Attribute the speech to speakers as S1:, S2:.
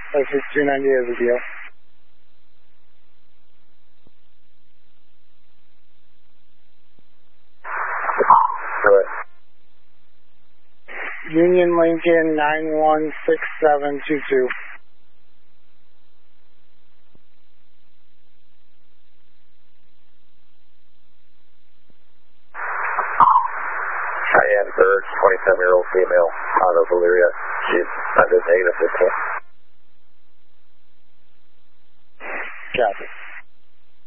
S1: License 290 as a deal.
S2: Correct.
S1: Union Lincoln 916722.
S2: Cheyenne Bird, 27-year-old female, out of Elyria. She's under -15.
S1: Copy.